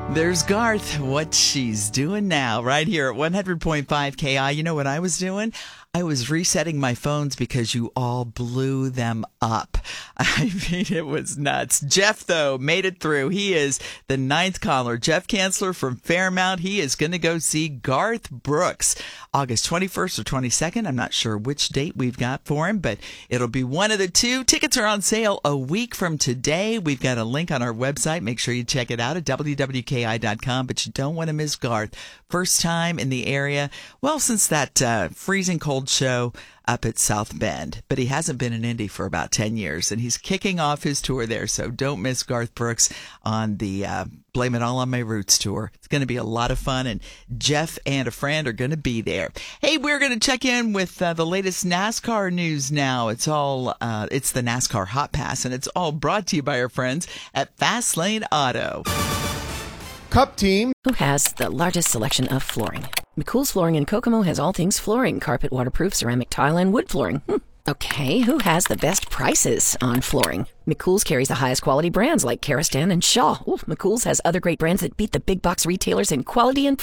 There's Garth, what she's doing now, right here at 100.5 KI. You know what I was doing? I was resetting my phones because you all blew them up. I mean, it was nuts. Jeff, though, made it through. He is the ninth caller. Jeff Kanzler from Fairmount. He is going to go see Garth Brooks August 21st or 22nd. I'm not sure which date we've got for him, but it'll be one of the two. Tickets are on sale a week from today. We've got a link on our website. Make sure you check it out at wwki.com, but you don't want to miss Garth. First time in the area, well, since that freezing cold show up at South Bend, but he hasn't been in Indy for about 10 years, and he's kicking off his tour there, so don't miss Garth Brooks on the Blame It All on My Roots tour. It's going to be a lot of fun, and Jeff and a friend are going to be there. Hey, we're going to check in with the latest NASCAR news now. It's the NASCAR Hot Pass, and it's all brought to you by our friends at Fastlane Auto. Cup team. Who has the largest selection of flooring? McCool's Flooring in Kokomo has all things flooring, carpet, waterproof, ceramic tile, and wood flooring. Okay, who has the best prices on flooring? McCool's carries the highest quality brands like Karastan and Shaw. McCool's has other great brands that beat the big box retailers in quality and